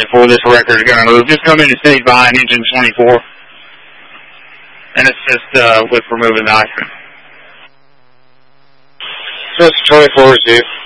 before this record is going to move. Just come in and stay behind engine 24. And assist with removing the ice cream. Just 24 is you.